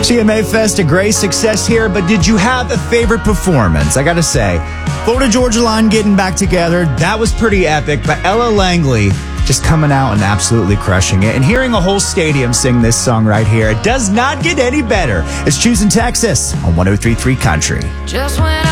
CMA Fest, a great success here, but did you have a favorite performance? I gotta say, Florida Georgia Line getting back together, that was pretty epic, but Ella Langley just coming out and absolutely crushing it. And hearing a whole stadium sing this song right here, it does not get any better. It's Choosing Texas on 103.3 Country. Just when